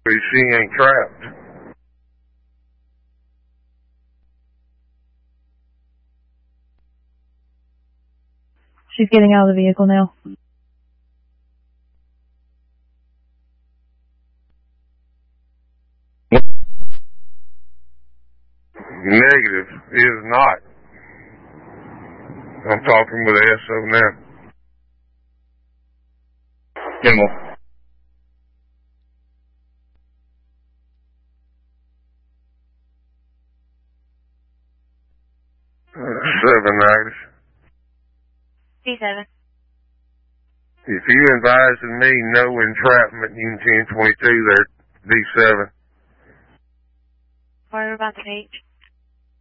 But she ain't trapped. She's getting out of the vehicle now. Negative. Is not. I'm talking with SO now. Kimball. Seven negative. D7. If you advising me no entrapment, you can 1022 there, D7. What about the page?